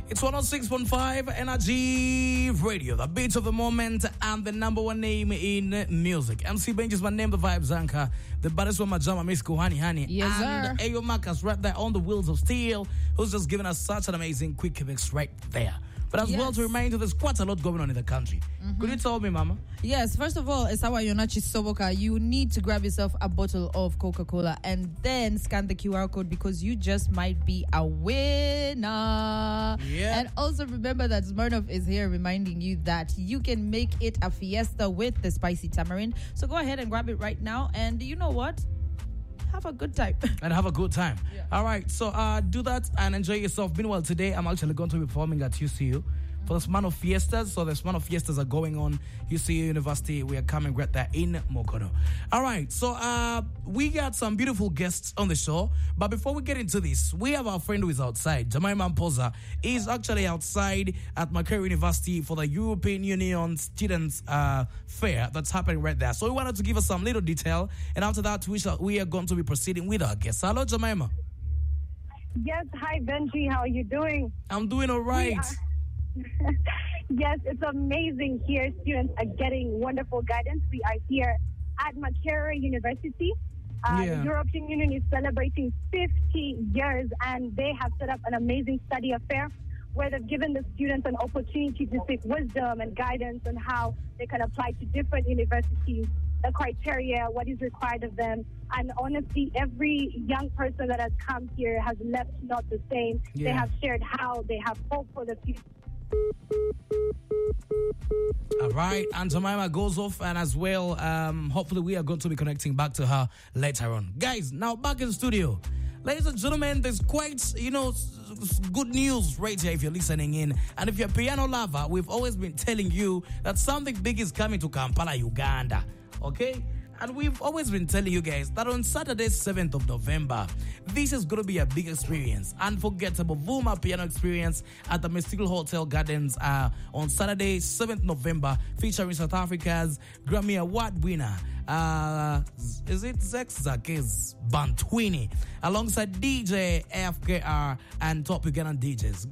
It's 106.5 Energy Radio, the beat of the moment and the number one name in music. MC Benji is my name, the Vibes Anchor. The baddest one, Majama, Miss Kuhani Hani. Yes, and sir. Ayo Marcus right there on the wheels of steel, who's just giving us such an amazing quick mix right there. But as well, to remind you, there's quite a lot going on in the country. Could you tell me, Mama? Yes, first of all, Esawa Yonachi Soboka, you need to grab yourself a bottle of Coca-Cola and then scan the QR code because you just might be a winner. Yeah. And also remember that Smirnoff is here reminding you that you can make it a fiesta with the spicy tamarind. So go ahead and grab it right now. And you know what? Have a good time. And have a good time. Yeah. All right, so do that and enjoy yourself. Meanwhile, today I'm actually going to be performing at UCU for the Smirnoff Fiestas. So the Smirnoff Fiestas are going on UCU University. We are coming right there in Mokono. All right, so we got some beautiful guests on the show. But before we get into this, we have our friend who is outside. Jemima Mpoza is actually outside at Makerere University for the European Union Students Fair that's happening right there. So we wanted to give us some little detail. And after that, we are going to be proceeding with our guests. Hello, Jemima. Yes, hi Benji, how are you doing? I'm doing all right. Yes, it's amazing here. Students are getting wonderful guidance. We are here at Makerere University. The European Union is celebrating 50 years and they have set up an amazing study affair where they've given the students an opportunity to seek wisdom and guidance on how they can apply to different universities, the criteria, what is required of them. And honestly, every young person that has come here has left not the same. Yeah. They have shared how they have hope for the future. All right, and Jemima goes off, and as well, hopefully we are going to be connecting back to her later on. Guys, now back in the studio. Ladies and gentlemen, there's quite, good news right here if you're listening in. And if you're a piano lover, we've always been telling you that something big is coming to Kampala, Uganda. Okay? And we've always been telling you guys that on Saturday, 7th of November, this is going to be a big experience. Unforgettable Vuma piano experience at the Mystical Hotel Gardens on Saturday, 7th November, featuring South Africa's Grammy Award winner, is it Zex Zakes Bantwini, alongside DJ FKR and top Ugandan DJs.